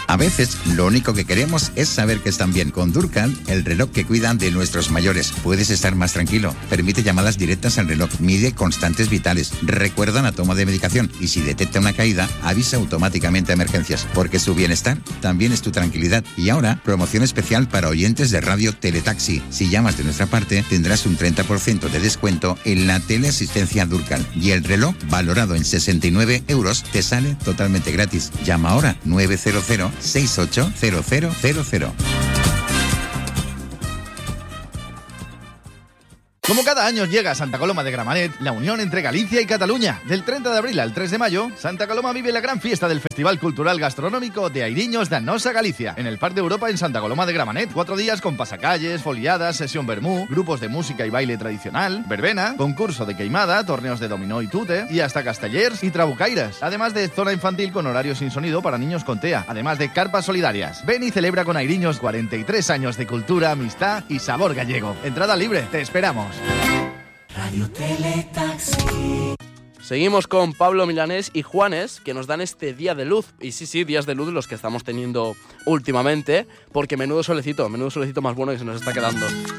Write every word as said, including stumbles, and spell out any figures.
A veces, lo único que queremos es saber que están bien. Con Durcal, el reloj que cuidan de nuestros mayores, puedes estar más tranquilo. Permite llamadas directas al reloj, mide constantes vitales, recuerda la toma de medicación y si detecta una caída, avisa automáticamente a emergencias, porque su bienestar también es tu tranquilidad. Y ahora, promoción especial para oyentes de Radio Teletaxi. Si llamas de nuestra parte, tendrás un treinta por ciento de descuento en la teleasistencia Durcal. Y el reloj, valorado en sesenta y nueve euros, te sale totalmente gratis. Llama ahora nueve cero cero, seis ocho cero cero cero cero. Como cada año llega a Santa Coloma de Gramenet, la unión entre Galicia y Cataluña. Del treinta de abril al tres de mayo, Santa Coloma vive la gran fiesta del Festival Cultural Gastronómico de Airiños de Anosa, Galicia, en el Parc de Europa en Santa Coloma de Gramenet. Cuatro días con pasacalles, foliadas, sesión vermú, grupos de música y baile tradicional, verbena, concurso de queimada, torneos de dominó y tute, y hasta castellers y trabucairas. Además de zona infantil con horario sin sonido para niños con T E A, además de carpas solidarias. Ven y celebra con Airiños cuarenta y tres años de cultura, amistad y sabor gallego. Entrada libre, te esperamos. Radio Teletaxi. Seguimos con Pablo Milanés y Juanes, que nos dan este día de luz. Y sí, sí, días de luz los que estamos teniendo últimamente, porque menudo solecito, menudo solecito más bueno que se nos está quedando.